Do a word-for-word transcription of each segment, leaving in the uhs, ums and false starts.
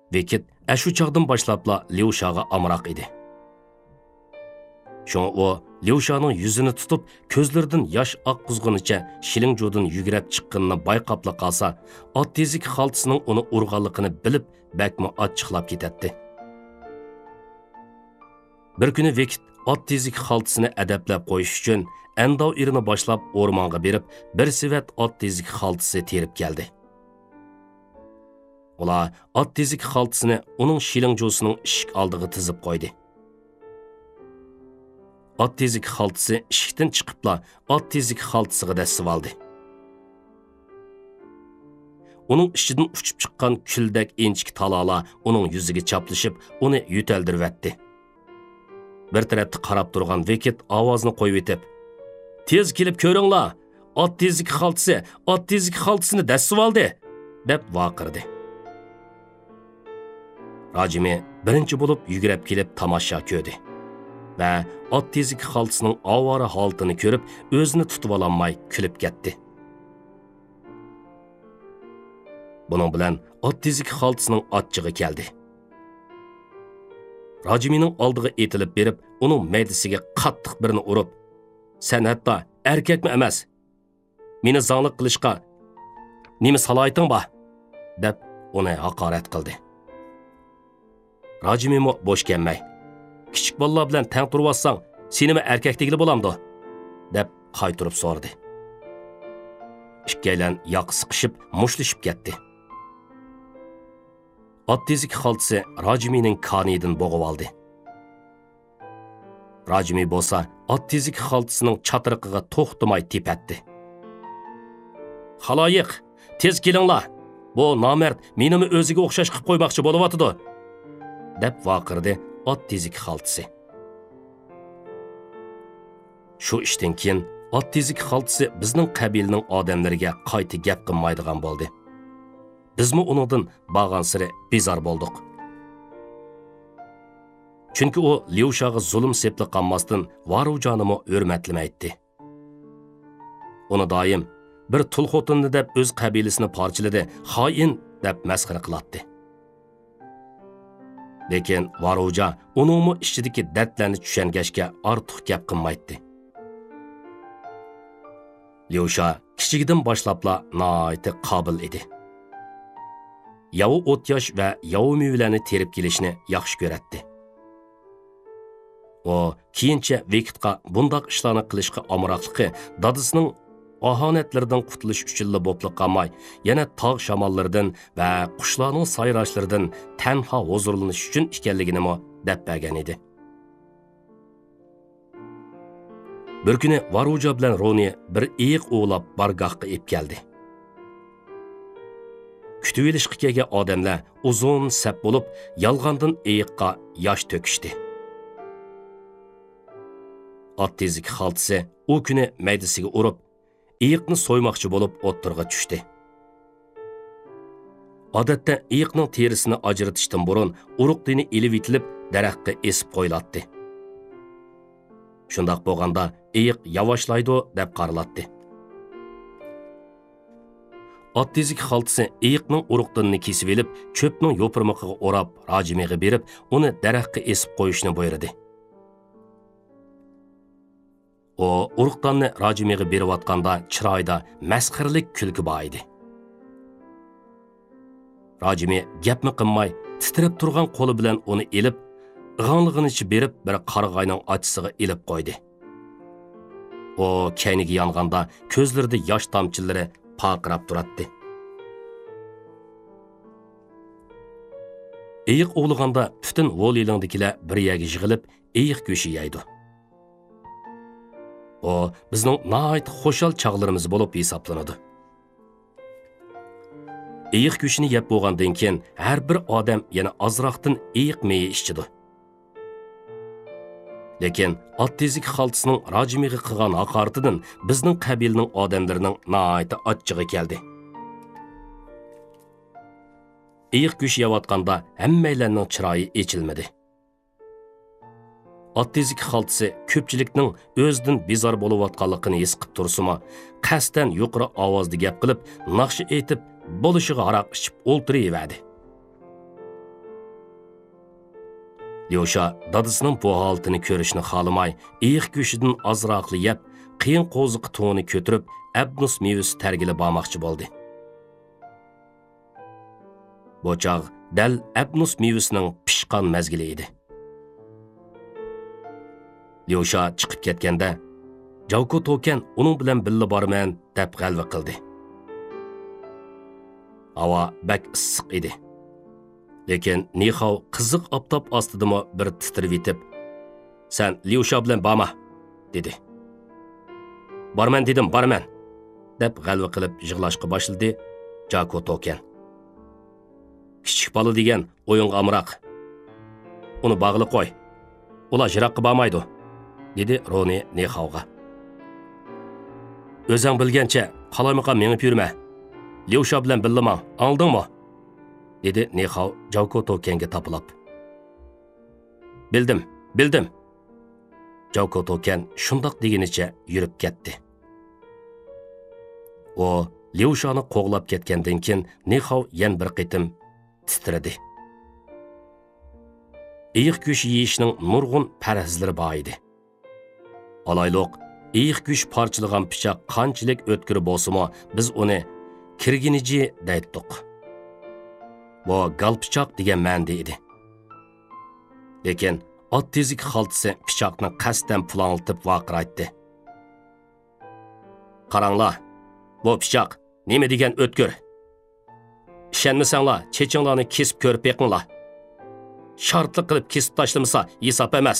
Vekit әшу чағдың башлапла Леушаға амырақ еді. Шоң о, Леушаның yüzünü tutup, көзлерден яш ақ құзғыныча шилің жодын югірәп чыққынны байқапла қалса, ат тезік қалтысының оны ұрғалықыны біліп, бәкмі ат чықлап кететті. Bir күні Vekit ат тезік қалтысыны әдәпләп қойыш үшін, әндау иріні башлап орманға беріп, бір севет ат тезік қалтысы теріп келді. Ola at tezik xaltısını onun şiling josының ішік алдығы тізіп қойды. At tezik xaltısı ішіктен çıkıpla at tezik xaltısıға дәсіп алды. Onun ішіден ұшып шыққан күлдәк енчік талала onun yüzüge çaplışıp, onu yüteldirіп әтті. Bir tarafta qarap тұрған Vekit avazını қойып етіп, «Tez kelip көріңla, at tezik xaltısı, at tezik xaltısını дәсіп алды!» деп vaqırdı. Rajimi birinchi bo'lib yugurib kelib tamasha ko'rdi va ot tezik xaltisining ovora holatini ko'rib, o'zini tutib ololmay kulib ketdi. Buning bilan ot tezik xaltisining achchig'i keldi. Rajimining oldiga etilib berib, uning maydasiga qattiq birini urib, "Sen hatto erkakmi emas? Meni zanglik qilishga nima salohiyatің bor?" deb uni haqorat qildi. Rajimimo boş gelmey. Kichik bolalar bilan tang turib olsang, senimi erkakligili bo'lamdi, deb qaytirib so'radi. Ikkalan yoq siqishib, mushlashib ketdi. Ot tezik xaltisi Rajimining qonidan bo'g'ib oldi. Rajimi bo'lsa, ot tezik xaltisining chatiriqiga to'xtamay tepatdi. "Xaloyiq, tez kelinglar. Bu nomard menimi o'ziga o'xshash qilib qo'ymoqchi bo'lyapti." deb vaqirdi ot tezik xaltisi. Shu ishdan keyin ot tezik xaltisi bizning qabilning odamlariga qayta gap qilmaydigan bo'ldi. Bizmi uningdan bag'an siri bezor bo'ldik. Chunki u Levshaga zulm sepli qanmasdan Varujanimi hurmatlamaydi. Uni doim bir tulxotinni deb o'z qabilasini parchaladi, xoin deb masxara qiladi. Lekin Varuja uningmi ichidagi dardlarni tushungashga ortiq gap qilmaydi. Levsha kichigidan boshlabla nihoyatda qobil edi. Yavu o't yosh va yavu mevlarni terib kelishni yaxshi ko'radi. O keyincha Vekitga bundoq ishlarni qilishga amroqligi dadasining ahonatlaridan qutulish uchunla bo'pli qolmay, yana tog' shamollaridan va qushlarning sayrashlaridan tanho huzurlanish uchun ekanligini mo deb bergan edi. Bir kuni Varuja bilan Roni bir iyiq o'lab bargohga ep keldi. Kutib olishga kelgan odamlar uzun sap bo'lib, yolg'ondan iyiqqa yosh to'kishdi. Ot tezik xaltisi u kuni maydasiga urib, iyiqni so'ymoqchi bo'lib o'ttirga tushdi. Odatda iyiqning terisini ajratishdan burun uruqdini elib itilib daraxtga esib qo'yiladi. Shundoq bo'lganda iyiq yavaşlaydi deb qaralatdi. Ot tezik xaltisi iyiqning uruqdini kesib elib, cho'pning yo'pirmoqiga o'rab, Rajimiga berib, uni daraxtga esib qo'yishni buyurdi. O uruqdanni Rajimiga berib atqanda chiroyda masxirlik kulgi bor edi. Rajimi gapmi qilmay, titrab turgan qo'li bilan uni elib, g'anlig'ini ichi berib, bir qarg'ayning ochisiga elib qo'ydi. O kayniga yonganda ko'zlarida yosh tomchilari paqirab turadi. Iyiq o'g'liganda butun Volilingdagilar bir yerga yig'ilib, iyiq go'shi yeydi. O bizning nihoyat xo'shal chaqlarimiz bo'lib hisoblanadi. Iyiq go'shini yeb bo'lgandan keyin har bir odam yana ozroqdan iyiq meyi ichidi. Lekin ot tezik xaltisining Rajimiga qilgan haqoratidan bizning qabilning odamlarining nihoyat achchig'i keldi. Iyiq go'shi yeyotganda hammalarning chiroyi echilmadi. Ot tezik xaltisi ko'pchilikning o'zidan bezor bo'layotganligini his qilib tursimi, qasdan yuqori ovozda gap qilib, naqshi aytib, bo'lishiga aroq ichib o'ltiraverdi. Lyosha dadısının bu holatini ko'rishni xohlamay, iyiq go'shidan ozroqli yeb, qiyin qo'ziq to'ni ko'tirib, abnus mevasi targili bormoqchi bo'ldi. Bu chog' dal abnus mevasining pishqan mazgili edi. Lyosha chiqib ketganda, Javko Token uning bilan birga borman deb g'alva qildi. Havo bak issiq edi. Lekin Nixao qiziq optob ostidami bir titrib yetib, "Sen Lyosha bilan borma", dedi. "Borman dedim, borman", deb g'alva qilib yig'lashga boshladi Javko Token. "Kichik bola degan o'yinga amroq. Uni bog'li qo'y. Ular jiroqqa bormaydi", dedi Roni Nixaoga. "O'zing bilgancha qalaymaqqa menib yurma. Lyosha bilan birga, aldingmi?" dedi Nixao Javko Tokenga tapilib. "Bildim, bildim." Javko Token shundoq deginicha yurib ketdi. O Lyoshani qo'g'lab ketgandan keyin Nixao yana bir qitim titradi. Iyiq go'sh yeyishning nurg'un parazlari bor edi. Alayliq, iyiq go'sh parchalagan pichoq qanchalik o'tkir bo'lsa-mo, biz uni kirginichi deydik. Bu gal pichoq degan ma'noda edi. Lekin ot tezik xaltisi pichoqni qasddan planlatib vaqiraytdi. "Qaranglar, bu pichoq nima degan o'tkir. Ishonmasanglar, chechinglarni kesib ko'rib beqinglar. Shartli qilib kesib tashlamasa, hisob emas."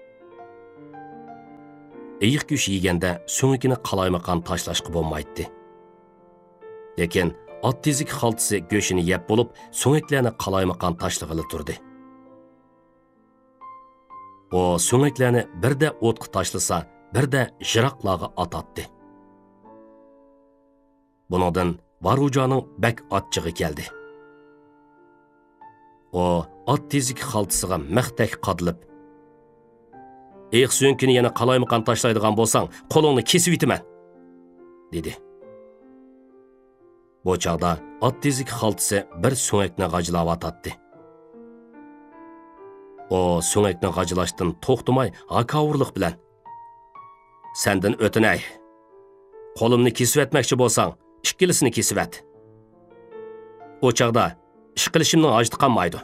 Iyiq go'sh yeganda so'ngikini qalaymaqan tashlashga bo'lmaydi. Lekin ot tezik xaltisi go'shini yeb bo'lib, so'ngaklarni qalaymaqan tashlag'ili turdi. O so'ngaklarni birda o'tqa tashlasa, birda jiroqlarga atatdi. Buningdan Varujaning bak otchig'i keldi. O ot tezik xaltisiga mixtak qadilib, "Iyiq so'ngkini yana qalaymaqan tashlaydigan bo'lsang, qo'lingni kesib yetaman", dedi. Bu chog'da ot tezik xaltisi bir so'ngakni g'ajlab atatdi. O so'ngakni g'ajlashdan to'xtamay akavurlik bilan, "Sendan o'tinay. Qo'limni kesib etmoqchi bo'lsang, ikkilisini kesib et. O chog'da ish qilishimning hojati qolmaydi.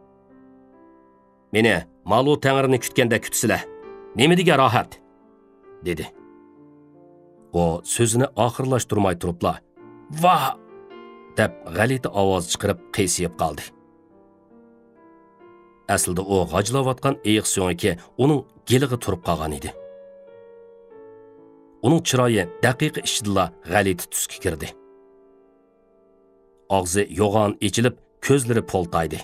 Meni Malu Tangrini kutganda kutsizlar. Nima degan rohat", dedi. O so'zini oxirlashtirmay turibla, "Va!" deb g'alati ovoz chiqarib qiyshib qoldi. Aslida o g'ajlayotgan iyiq so'ngaki uning geliga turib qolgan edi. Uning chiroyi daqiqa ichida g'alati tusga kirdi. Og'zi yo'g'on ichilib, ko'zlari poltaydi.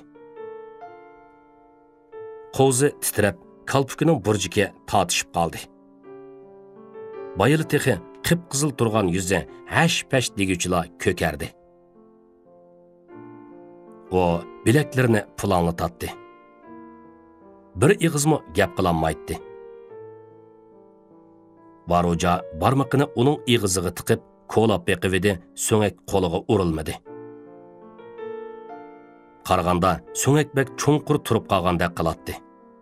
Qo'zi titrab, kalpukining burjiga tortishib qoldi. Bayili texi qip-qizil turgan yuzi hash-pash deguchilar ko'kardi. O bilaklarini pulanlatdi. Bir ig'izmi gap qilolmaydi. Varuja barmoqini uning ig'iziga tiqib, qo'lab beqividi, so'ngak qo'liga urilmadi. Qaraganda so'ngak bek cho'nqur turib qolgandek qilatdi.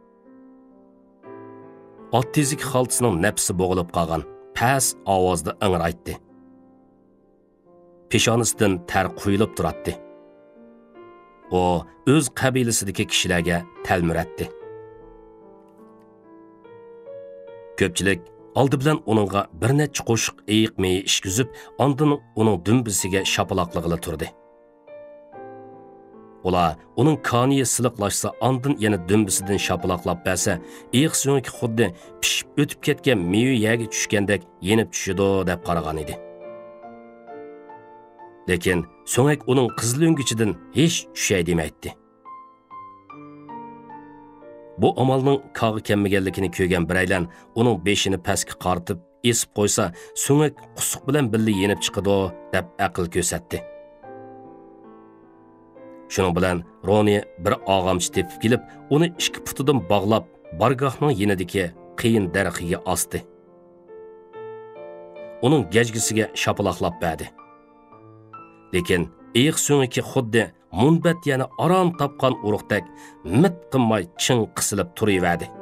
Ot tezik xaltisining nafsi bo'g'ilib qolgan, pas ovozda ingraytdi. Peshonasidan ter quyilib turatdi. O o'z qabilasidagi kishilarga talmiratdi. Ko'pchilik oldi bilan uningga bir nechta qo'shiq eyiq-meyi ishkizib, ondan uning dumbisiga shapaloqlig'ila turdi. Ular uning kaniye siliqlashsa, ondan yana dumbisidan shapaloqlab bersa, eyiq so'ngki xuddi pishib o'tib ketgan meva yaga tushgandek yenib tushidi deb qaragan edi. Lekin so'ngak uning qizil o'ngichidan hech tushay demaydi. Bu amalning qog'i kelmaganligini ko'rgan biraylan uning beshini pastga qartib esib qo'ysa, so'ngak qusuq bilan birga yenib chiqadi deb aql ko'rsatdi. Shuning bilan Roni bir og'amchi tepib kelib, uni ikki putidan bog'lab, bargohning yenidagi qiyin daraxiga osdi. Uning gajgisiga shapaloqlab berdi. Lekin iyiq so'ngaki xuddi munbat yana aram topgan urug'dek mit qilmay ching qisilib turaverdi.